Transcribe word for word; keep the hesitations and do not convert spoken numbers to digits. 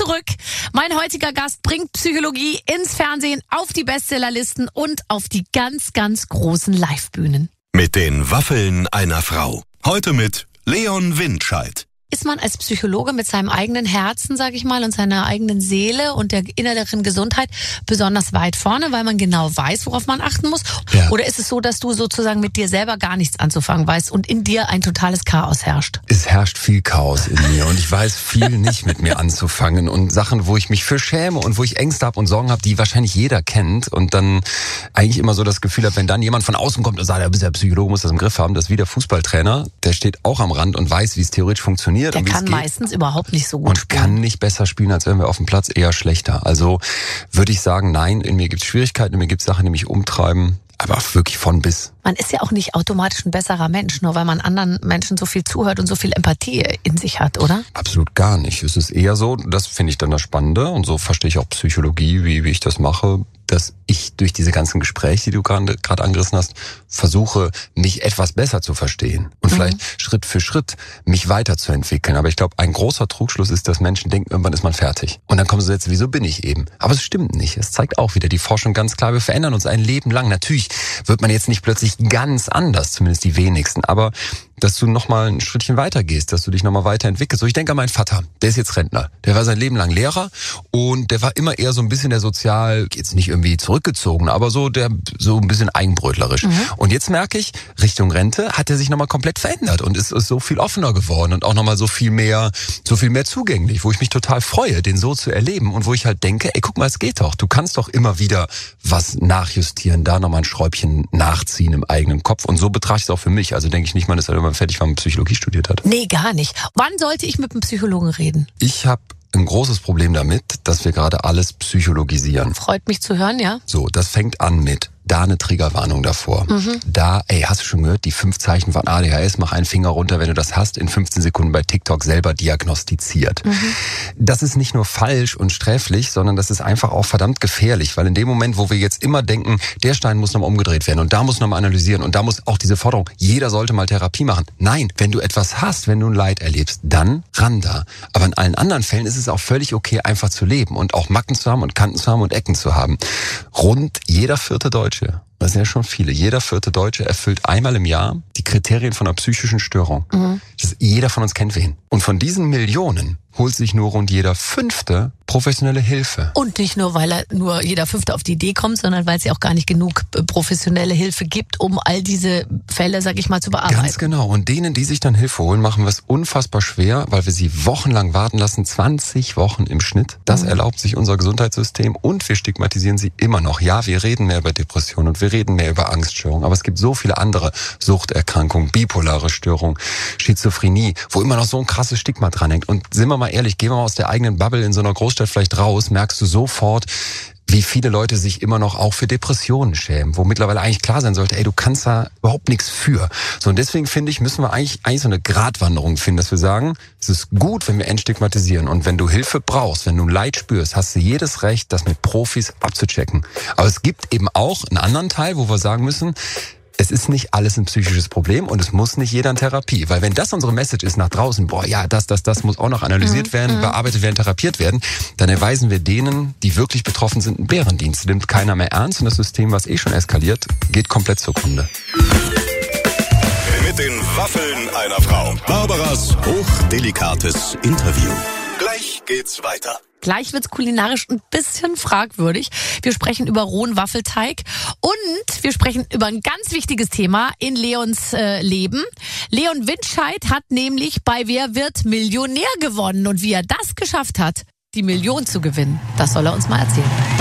zurück. Mein heutiger Gast bringt Psychologie ins Fernsehen, auf die Bestsellerlisten und auf die ganz, ganz großen Livebühnen. Mit den Waffeln einer Frau. Heute mit Leon Windscheid. Ist man als Psychologe mit seinem eigenen Herzen, sage ich mal, und seiner eigenen Seele und der inneren Gesundheit besonders weit vorne, weil man genau weiß, worauf man achten muss? Ja. Oder ist es so, dass du sozusagen mit dir selber gar nichts anzufangen weißt und in dir ein totales Chaos herrscht? Es herrscht viel Chaos in mir und ich weiß viel nicht mit mir anzufangen und Sachen, wo ich mich für schäme und wo ich Ängste habe und Sorgen habe, die wahrscheinlich jeder kennt und dann eigentlich immer so das Gefühl habe, wenn dann jemand von außen kommt und sagt, ja, bist ja Psychologe, musst das im Griff haben, das ist wie der Fußballtrainer, der steht auch am Rand und weiß, wie es theoretisch funktioniert. Der kann meistens überhaupt nicht so gut und spielen. kann nicht besser spielen, als wenn wir auf dem Platz, eher schlechter. Also würde ich sagen, nein, in mir gibt es Schwierigkeiten, in mir gibt es Sachen, die mich umtreiben, aber wirklich von bis. Man ist ja auch nicht automatisch ein besserer Mensch, nur weil man anderen Menschen so viel zuhört und so viel Empathie in sich hat, oder? Absolut gar nicht. Es ist eher so, das finde ich dann das Spannende und so verstehe ich auch Psychologie, wie, wie ich das mache, dass ich durch diese ganzen Gespräche, die du gerade gerade angerissen hast, versuche, mich etwas besser zu verstehen und mhm. vielleicht Schritt für Schritt mich weiterzuentwickeln. Aber ich glaube, ein großer Trugschluss ist, dass Menschen denken, irgendwann ist man fertig. Und dann kommen so Sätze, wieso bin ich eben? Aber es stimmt nicht. Es zeigt auch wieder die Forschung ganz klar, wir verändern uns ein Leben lang. Natürlich wird man jetzt nicht plötzlich ganz anders, zumindest die wenigsten, aber dass du nochmal ein Schrittchen weiter gehst, dass du dich nochmal weiterentwickelst. So, ich denke an meinen Vater, der ist jetzt Rentner. Der war sein Leben lang Lehrer und der war immer eher so ein bisschen der sozial, jetzt nicht irgendwie zurückgezogen, aber so der so ein bisschen eigenbrötlerisch. Mhm. Und jetzt merke ich, Richtung Rente hat er sich nochmal komplett verändert und ist, ist so viel offener geworden und auch nochmal so viel mehr, so viel mehr zugänglich, wo ich mich total freue, den so zu erleben und wo ich halt denke, ey, guck mal, es geht doch. Du kannst doch immer wieder was nachjustieren, da nochmal ein Schräubchen nachziehen im eigenen Kopf und so betrachte ich es auch für mich. Also denke ich nicht mal, dass er immer fertig war, Psychologie studiert hat. Nee, gar nicht. Wann sollte ich mit einem Psychologen reden? Ich habe ein großes Problem damit, dass wir gerade alles psychologisieren. Freut mich zu hören, ja. So, das fängt an mit da eine Triggerwarnung davor. Mhm. Da, ey, hast du schon gehört, die fünf Zeichen von A D H S, mach einen Finger runter, wenn du das hast, in fünfzehn Sekunden bei TikTok selber diagnostiziert. Mhm. Das ist nicht nur falsch und sträflich, sondern das ist einfach auch verdammt gefährlich, weil in dem Moment, wo wir jetzt immer denken, der Stein muss nochmal umgedreht werden und da muss nochmal analysieren und da muss auch diese Forderung, jeder sollte mal Therapie machen. Nein, wenn du etwas hast, wenn du ein Leid erlebst, dann ran da. Aber in allen anderen Fällen ist es auch völlig okay, einfach zu leben und auch Macken zu haben und Kanten zu haben und Ecken zu haben. Rund jeder vierte Deutsche, das sind ja schon viele, jeder vierte Deutsche erfüllt einmal im Jahr die Kriterien von einer psychischen Störung. Mhm. Das, jeder von uns kennt wen. Und von diesen Millionen holt sich nur rund jeder Fünfte professionelle Hilfe. Und nicht nur, weil er nur jeder Fünfte auf die Idee kommt, sondern weil es ja auch gar nicht genug professionelle Hilfe gibt, um all diese Fälle, sag ich mal, zu bearbeiten. Ganz genau. Und denen, die sich dann Hilfe holen, machen wir es unfassbar schwer, weil wir sie wochenlang warten lassen, zwanzig Wochen im Schnitt. Das mhm. erlaubt sich unser Gesundheitssystem und wir stigmatisieren sie immer noch. Ja, wir reden mehr über Depressionen und wir reden mehr über Angststörungen, aber es gibt so viele andere Suchterkrankungen, bipolare Störungen, Schizophrenie, wo immer noch so ein krasses Stigma dranhängt. Und sind wir mal ehrlich, gehen wir mal aus der eigenen Bubble in so einer Großstadt vielleicht raus, merkst du sofort, wie viele Leute sich immer noch auch für Depressionen schämen, wo mittlerweile eigentlich klar sein sollte, ey, du kannst da überhaupt nichts für. So, und deswegen finde ich, müssen wir eigentlich, eigentlich so eine Gratwanderung finden, dass wir sagen, es ist gut, wenn wir entstigmatisieren und wenn du Hilfe brauchst, wenn du Leid spürst, hast du jedes Recht, das mit Profis abzuchecken. Aber es gibt eben auch einen anderen Teil, wo wir sagen müssen, es ist nicht alles ein psychisches Problem und es muss nicht jeder in Therapie. Weil wenn das unsere Message ist nach draußen, boah, ja, das, das, das muss auch noch analysiert mhm. werden, bearbeitet werden, therapiert werden, dann erweisen wir denen, die wirklich betroffen sind, einen Bärendienst. Nimmt keiner mehr ernst und das System, was eh schon eskaliert, geht komplett zugrunde. Mit den Waffeln einer Frau. Barbaras hochdelikates Interview. Gleich geht's weiter. Gleich wird's kulinarisch ein bisschen fragwürdig. Wir sprechen über rohen Waffelteig und wir sprechen über ein ganz wichtiges Thema in Leons äh, Leben. Leon Windscheid hat nämlich bei Wer wird Millionär gewonnen und wie er das geschafft hat, die Million zu gewinnen, das soll er uns mal erzählen.